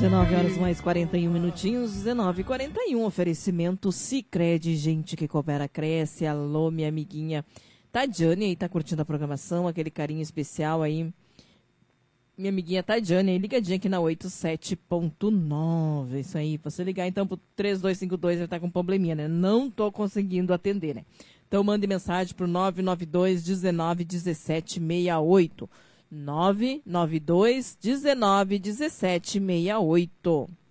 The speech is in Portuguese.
19 horas mais 41 minutinhos, 19h41, oferecimento Sicredi, gente que coopera, cresce. Alô, minha amiguinha Tadiane aí, tá curtindo a programação, aquele carinho especial aí. Minha amiguinha Tadiane aí, ligadinha aqui na 87.9, isso aí. Você ligar então pro 3252, ele tá com um probleminha, né? Não tô conseguindo atender, né? Então mande mensagem pro 992 19 17 68. 992 19 17 68.